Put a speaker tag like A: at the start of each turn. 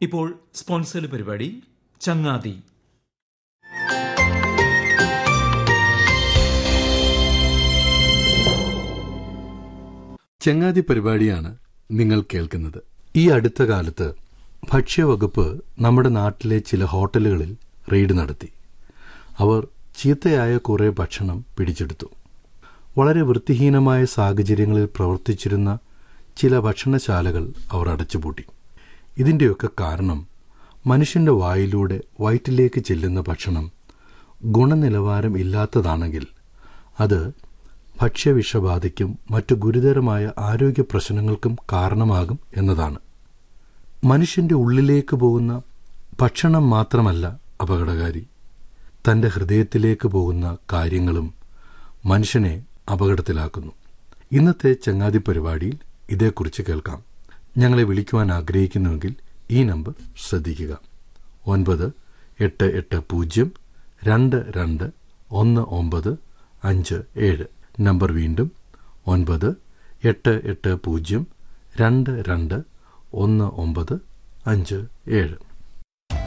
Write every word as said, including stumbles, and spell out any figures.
A: ഇപ്പോൾ സ്പോൺസേഡ് പരിപാടി ചങ്ങാതി.
B: ചങ്ങാതി പരിപാടിയാണ് നിങ്ങൾ കേൾക്കുന്നത്. ഈ അടുത്ത കാലത്ത് ഭക്ഷ്യവകുപ്പ് നമ്മുടെ നാട്ടിലെ ചില ഹോട്ടലുകളിൽ റെയ്ഡ് നടത്തി. അവർ ചീത്തയായ കുറേ ഭക്ഷണം പിടിച്ചെടുത്തു. വളരെ വൃത്തിഹീനമായ സാഹചര്യങ്ങളിൽ പ്രവർത്തിച്ചിരുന്ന ചില ഭക്ഷണശാലകൾ അവർ അടച്ചുപൂട്ടി. ഇതിൻ്റെയൊക്കെ കാരണം മനുഷ്യന്റെ വായിലൂടെ വയറ്റിലേക്ക് ചെല്ലുന്ന ഭക്ഷണം ഗുണനിലവാരം ഇല്ലാത്തതാണെങ്കിൽ അത് ഭക്ഷ്യവിഷബാധയ്ക്കും മറ്റു ഗുരുതരമായ ആരോഗ്യ പ്രശ്നങ്ങൾക്കും കാരണമാകും എന്നതാണ്. മനുഷ്യന്റെ ഉള്ളിലേക്ക് പോകുന്ന ഭക്ഷണം മാത്രമല്ല അപകടകാരി, തന്റെ ഹൃദയത്തിലേക്ക് പോകുന്ന കാര്യങ്ങളും മനുഷ്യനെ അപകടത്തിലാക്കുന്നു. ഇന്നത്തെ ചങ്ങാതി പരിപാടിയിൽ ഇതേക്കുറിച്ച് കേൾക്കാം. ഞങ്ങളെ വിളിക്കുവാൻ ആഗ്രഹിക്കുന്നുവെങ്കിൽ ഈ നമ്പർ ശ്രദ്ധിക്കുക: ഒൻപത് എട്ട് എട്ട് പൂജ്യം രണ്ട് രണ്ട് ഒന്ന് ഒമ്പത് അഞ്ച് ഏഴ്. നമ്പർ വീണ്ടും ഒൻപത് എട്ട് എട്ട് പൂജ്യം രണ്ട് രണ്ട് ഒന്ന് ഒമ്പത് അഞ്ച് ഏഴ്.